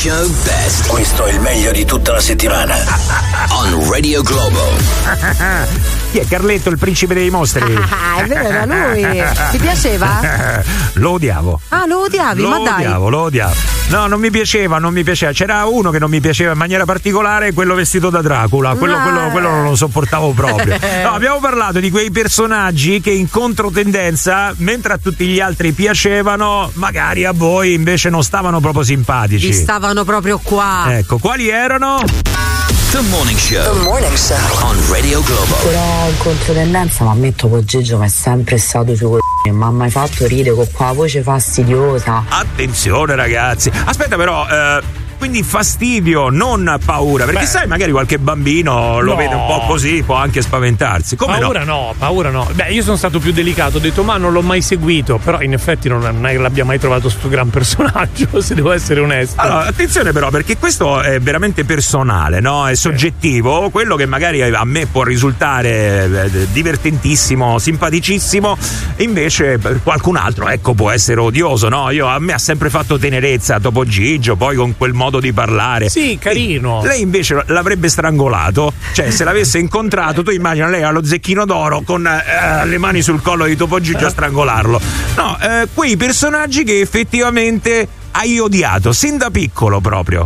show best. Questo è il meglio di tutta la settimana. On Radio Globo. Chi è Carletto, il principe dei mostri? È vero, era lui. Ti piaceva? Lo odiavo. Ah, lo odiavi? Lo Ma dai. odiavo. No, non mi piaceva. C'era uno che non mi piaceva in maniera particolare, quello vestito da Dracula. Quello non lo sopportavo proprio. No, abbiamo parlato di quei personaggi che in controtendenza, mentre a tutti gli altri piacevano, magari a voi invece non stavano proprio simpatici. Ti stavano proprio qua. Ecco, quali erano? The Morning Show. The Morning Show. On Radio Globo. Però in controtendenza, ma ammetto che Gigio mi è sempre stato sui c***i, mi ha mai fatto ridere con quella voce fastidiosa. Attenzione ragazzi. Aspetta però, quindi fastidio, non paura, perché sai magari qualche bambino lo vede un po' così, può anche spaventarsi. Come paura no. Beh, io sono stato più delicato, ho detto ma non l'ho mai seguito, però in effetti non è che l'abbia mai trovato sto gran personaggio, se devo essere onesto. Allora, attenzione però, perché questo è veramente personale, no? È soggettivo. Quello che magari a me può risultare divertentissimo, simpaticissimo, invece per qualcun altro, ecco, può essere odioso, no? A me ha sempre fatto tenerezza Topo Gigio, poi con quel modo di parlare. Sì, carino. Lei invece l'avrebbe strangolato, cioè se l'avesse incontrato, tu immagina lei allo zecchino d'oro con le mani sul collo di Topo Gigio a strangolarlo. No, quei personaggi che effettivamente hai odiato sin da piccolo proprio.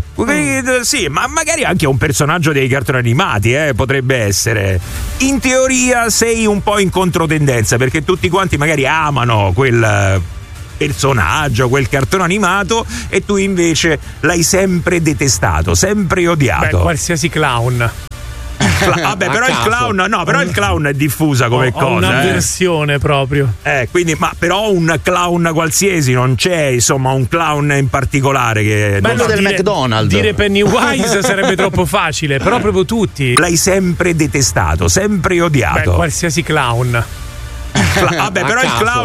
Sì, ma magari anche un personaggio dei cartoni animati, potrebbe essere. In teoria sei un po' in controtendenza, perché tutti quanti magari amano quel personaggio, quel cartone animato, e tu invece l'hai sempre detestato, sempre odiato. Beh, qualsiasi clown. Vabbè, però il clown è diffusa come cosa. Un'avversione proprio. Quindi, ma però un clown qualsiasi, non c'è insomma un clown in particolare che. Bello del McDonald's. Dire Pennywise sarebbe troppo facile, però proprio tutti. L'hai sempre detestato, sempre odiato. Beh, qualsiasi clown. Vabbè, però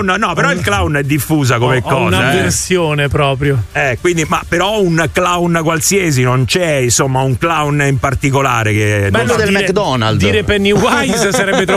il clown è diffusa come cosa. Un'avversione proprio. Quindi, ma però un clown qualsiasi, non c'è insomma un clown in particolare che. Bello del McDonald's. Dire Pennywise sarebbe troppo